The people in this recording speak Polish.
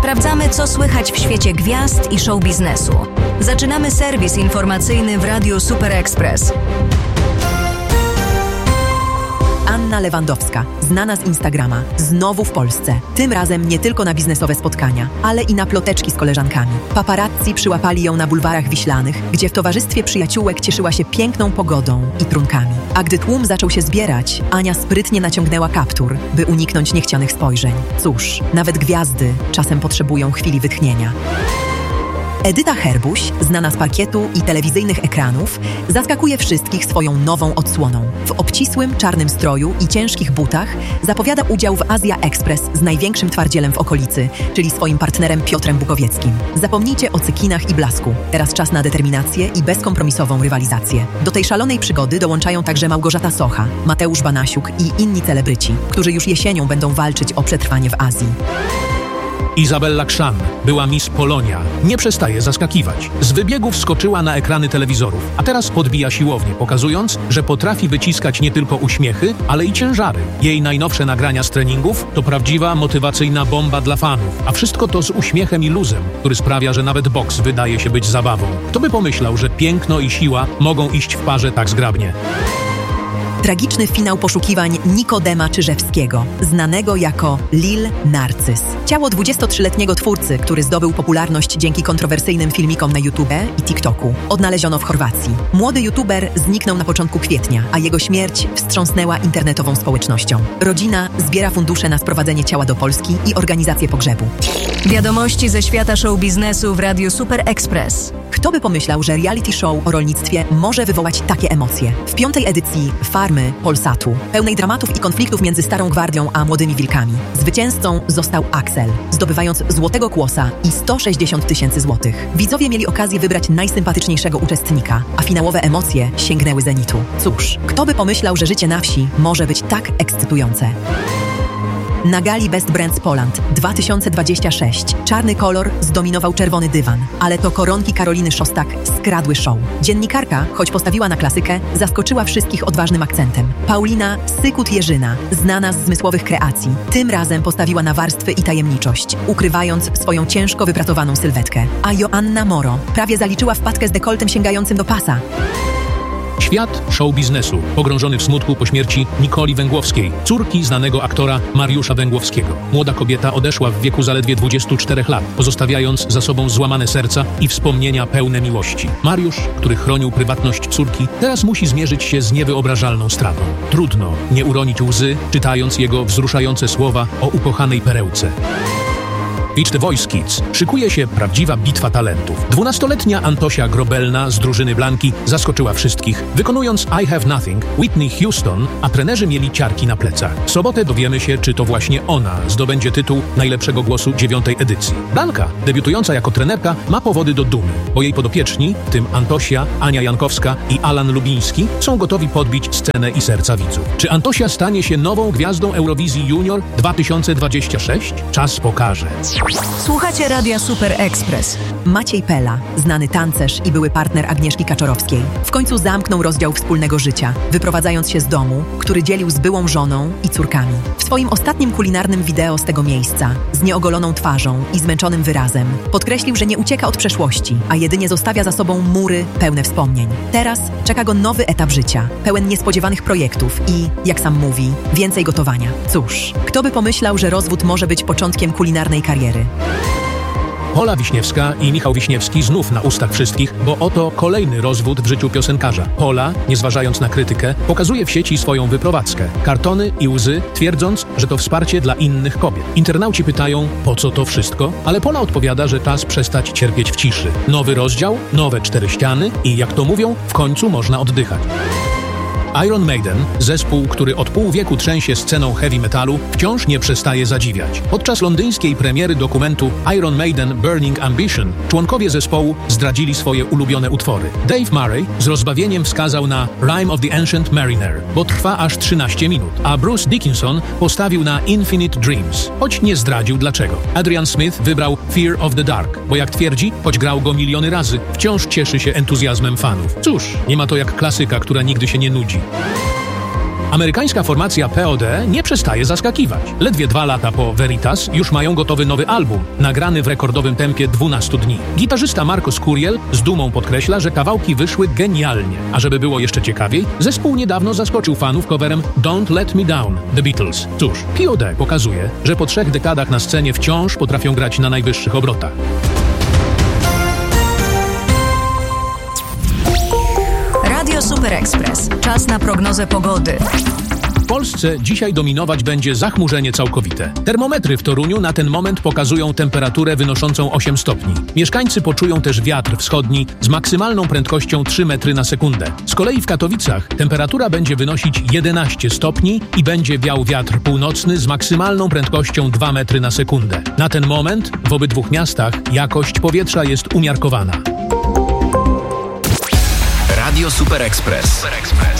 Sprawdzamy, co słychać w świecie gwiazd i show biznesu. Zaczynamy serwis informacyjny w Radiu Super Express. Anna Lewandowska, znana z Instagrama, znowu w Polsce. Tym razem nie tylko na biznesowe spotkania, ale i na ploteczki z koleżankami. Paparazzi przyłapali ją na bulwarach wiślanych, gdzie w towarzystwie przyjaciółek cieszyła się piękną pogodą i trunkami. A gdy tłum zaczął się zbierać, Ania sprytnie naciągnęła kaptur, by uniknąć niechcianych spojrzeń. Cóż, nawet gwiazdy czasem potrzebują chwili wytchnienia. Edyta Herbuś, znana z parkietu i telewizyjnych ekranów, zaskakuje wszystkich swoją nową odsłoną. W obcisłym, czarnym stroju i ciężkich butach zapowiada udział w Azja Express z największym twardzielem w okolicy, czyli swoim partnerem Piotrem Bukowieckim. Zapomnijcie o cykinach i blasku. Teraz czas na determinację i bezkompromisową rywalizację. Do tej szalonej przygody dołączają także Małgorzata Socha, Mateusz Banasiuk i inni celebryci, którzy już jesienią będą walczyć o przetrwanie w Azji. Izabella Krzan, była Miss Polonia, nie przestaje zaskakiwać. Z wybiegów skoczyła na ekrany telewizorów, a teraz podbija siłownię, pokazując, że potrafi wyciskać nie tylko uśmiechy, ale i ciężary. Jej najnowsze nagrania z treningów to prawdziwa motywacyjna bomba dla fanów, a wszystko to z uśmiechem i luzem, który sprawia, że nawet boks wydaje się być zabawą. Kto by pomyślał, że piękno i siła mogą iść w parze tak zgrabnie? Tragiczny finał poszukiwań Nikodema Czyżewskiego, znanego jako Lil Narcyz. Ciało 23-letniego twórcy, który zdobył popularność dzięki kontrowersyjnym filmikom na YouTube i TikToku, odnaleziono w Chorwacji. Młody youtuber zniknął na początku kwietnia, a jego śmierć wstrząsnęła internetową społecznością. Rodzina zbiera fundusze na sprowadzenie ciała do Polski i organizację pogrzebu. Wiadomości ze świata show biznesu w Radiu Super Express. Kto by pomyślał, że reality show o rolnictwie może wywołać takie emocje? W 5. edycji Farmy Polsatu, pełnej dramatów i konfliktów między Starą Gwardią a Młodymi Wilkami, zwycięzcą został Axel, zdobywając Złotego Kłosa i 160 000 złotych. Widzowie mieli okazję wybrać najsympatyczniejszego uczestnika, a finałowe emocje sięgnęły zenitu. Cóż, kto by pomyślał, że życie na wsi może być tak ekscytujące? Na gali Best Brands Poland 2026 czarny kolor zdominował czerwony dywan, ale to koronki Karoliny Szostak skradły show. Dziennikarka, choć postawiła na klasykę, zaskoczyła wszystkich odważnym akcentem. Paulina Sykut-Jerzyna, znana z zmysłowych kreacji, tym razem postawiła na warstwy i tajemniczość, ukrywając swoją ciężko wypracowaną sylwetkę. A Joanna Moro prawie zaliczyła wpadkę z dekoltem sięgającym do pasa. Świat show biznesu, pogrążony w smutku po śmierci Nikoli Węgłowskiej, córki znanego aktora Mariusza Węgłowskiego. Młoda kobieta odeszła w wieku zaledwie 24 lat, pozostawiając za sobą złamane serca i wspomnienia pełne miłości. Mariusz, który chronił prywatność córki, teraz musi zmierzyć się z niewyobrażalną stratą. Trudno nie uronić łzy, czytając jego wzruszające słowa o ukochanej perełce. Beach The Voice Kids szykuje się prawdziwa bitwa talentów. 12-letnia Antosia Grobelna z drużyny Blanki zaskoczyła wszystkich, wykonując I Have Nothing Whitney Houston, a trenerzy mieli ciarki na plecach. W sobotę dowiemy się, czy to właśnie ona zdobędzie tytuł najlepszego głosu 9. edycji. Blanka, debiutująca jako trenerka, ma powody do dumy, bo jej podopieczni, w tym Antosia, Ania Jankowska i Alan Lubiński, są gotowi podbić scenę i serca widzów. Czy Antosia stanie się nową gwiazdą Eurowizji Junior 2026? Czas pokaże. Słuchacie Radia Super Express. Maciej Pela, znany tancerz i były partner Agnieszki Kaczorowskiej, w końcu zamknął rozdział wspólnego życia, wyprowadzając się z domu, który dzielił z byłą żoną i córkami. W swoim ostatnim kulinarnym wideo z tego miejsca, z nieogoloną twarzą i zmęczonym wyrazem, podkreślił, że nie ucieka od przeszłości, a jedynie zostawia za sobą mury pełne wspomnień. Teraz czeka go nowy etap życia, pełen niespodziewanych projektów i, jak sam mówi, więcej gotowania. Cóż, kto by pomyślał, że rozwód może być początkiem kulinarnej kariery? Pola Wiśniewska i Michał Wiśniewski znów na ustach wszystkich, bo oto kolejny rozwód w życiu piosenkarza. Pola, nie zważając na krytykę, pokazuje w sieci swoją wyprowadzkę. Kartony i łzy, twierdząc, że to wsparcie dla innych kobiet. Internauci pytają, po co to wszystko? Ale Pola odpowiada, że czas przestać cierpieć w ciszy. Nowy rozdział, nowe 4 ściany i, jak to mówią, w końcu można oddychać. Iron Maiden, zespół, który od pół wieku trzęsie sceną heavy metalu, wciąż nie przestaje zadziwiać. Podczas londyńskiej premiery dokumentu Iron Maiden Burning Ambition członkowie zespołu zdradzili swoje ulubione utwory. Dave Murray z rozbawieniem wskazał na Rime of the Ancient Mariner, bo trwa aż 13 minut, a Bruce Dickinson postawił na Infinite Dreams, choć nie zdradził dlaczego. Adrian Smith wybrał Fear of the Dark, bo jak twierdzi, choć grał go miliony razy, wciąż cieszy się entuzjazmem fanów. Cóż, nie ma to jak klasyka, która nigdy się nie nudzi. Amerykańska formacja POD nie przestaje zaskakiwać. Ledwie 2 lata po Veritas już mają gotowy nowy album, nagrany w rekordowym tempie 12 dni. Gitarzysta Marcos Curiel z dumą podkreśla, że kawałki wyszły genialnie. A żeby było jeszcze ciekawiej, zespół niedawno zaskoczył fanów coverem Don't Let Me Down, The Beatles. Cóż, POD pokazuje, że po 3 dekadach na scenie wciąż potrafią grać na najwyższych obrotach. Radio Super Express. Czas na prognozę pogody. W Polsce dzisiaj dominować będzie zachmurzenie całkowite. Termometry w Toruniu na ten moment pokazują temperaturę wynoszącą 8 stopni. Mieszkańcy poczują też wiatr wschodni z maksymalną prędkością 3 metry na sekundę. Z kolei w Katowicach temperatura będzie wynosić 11 stopni i będzie wiał wiatr północny z maksymalną prędkością 2 metry na sekundę. Na ten moment w obydwu miastach jakość powietrza jest umiarkowana. Radio Super Express.